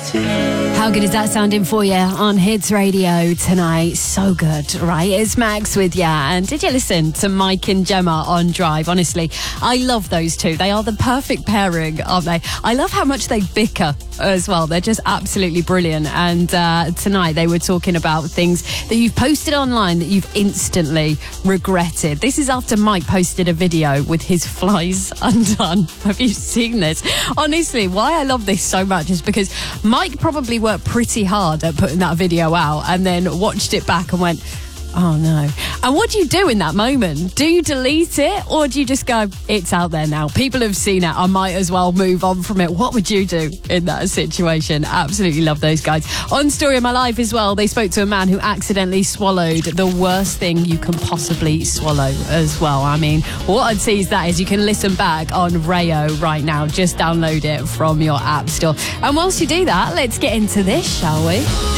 How good is that sounding for you on Hits Radio tonight? So good, right? It's Max with you. And did you listen to Mike and Gemma on Drive? Honestly, I love those two. They are the perfect pairing, aren't they? I love how much they bicker as well. They're just absolutely brilliant. And tonight they were talking about things that you've posted online that you've instantly regretted. This is after Mike posted a video with his flies undone. Have you seen this? Honestly, why I love this so much is because Mike probably worked pretty hard at putting that video out and then watched it back and went, oh no. And what do you do in that moment? Do you delete it or do you just go, it's out there now, people have seen it, I might as well move on from it? What would you do in that situation? Absolutely love those guys. On Story of My Life as well, they spoke to a man who accidentally swallowed the worst thing you can possibly swallow as well. I mean, what I'd say is that is you can listen back on Rayo right now. Just download it from your app store. And whilst you do that, let's get into this, shall we?